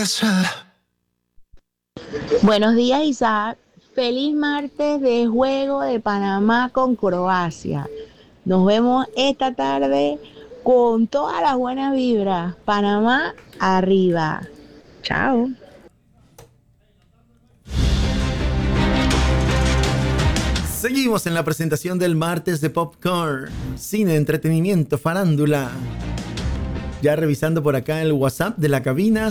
Buenos días, Isaac. Feliz martes de juego de Panamá con Croacia. Nos vemos esta tarde con todas las buenas vibras. Panamá arriba. Chao. Seguimos en la presentación del martes de Popcorn, cine, entretenimiento, farándula. Ya revisando por acá el WhatsApp de la cabina,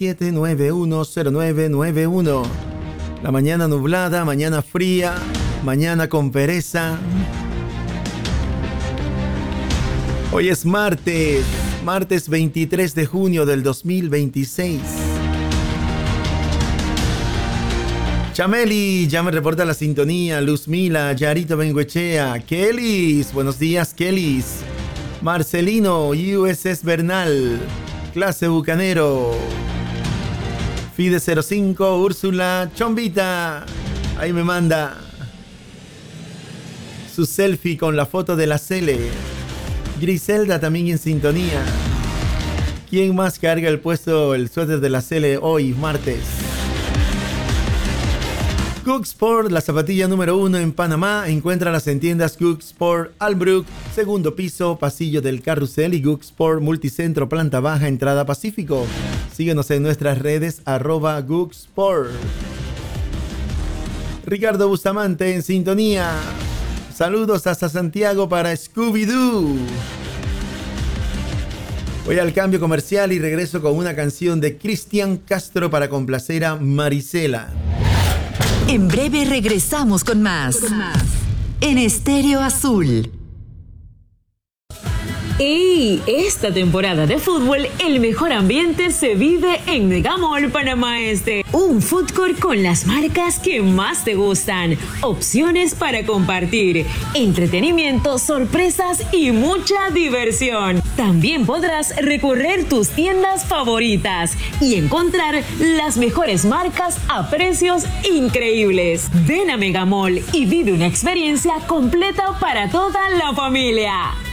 67910991. La mañana nublada, mañana fría, mañana con pereza. Hoy es martes 23 de junio del 2026. Chameli, ya me reporta la sintonía. Luzmila, Yarito Benguechea, Kellys, buenos días Kellys. Marcelino, USS Bernal, clase bucanero. Fide 05, Úrsula, Chombita, ahí me manda su selfie con la foto de la Cele. Griselda también en sintonía. ¿Quién más carga el suéter de la Cele hoy, martes? Cook Sport, la zapatilla número 1 en Panamá. Encuéntralas en tiendas Cook Sport Albrook, segundo piso, pasillo del Carrusel, y Cook Sport Multicentro, planta baja, entrada Pacífico. Síguenos en nuestras redes, @Cook Sport. Ricardo Bustamante en sintonía. Saludos hasta Santiago para Scooby-Doo. Voy al cambio comercial y regreso con una canción de Cristian Castro para complacer a Marisela. En breve regresamos con más. En Estéreo Azul. ¡Ey! Esta temporada de fútbol, el mejor ambiente se vive en Megamall Panamá Este. Un food court con las marcas que más te gustan. Opciones para compartir. Entretenimiento, sorpresas y mucha diversión. También podrás recorrer tus tiendas favoritas y encontrar las mejores marcas a precios increíbles. Ven a Megamall y vive una experiencia completa para toda la familia.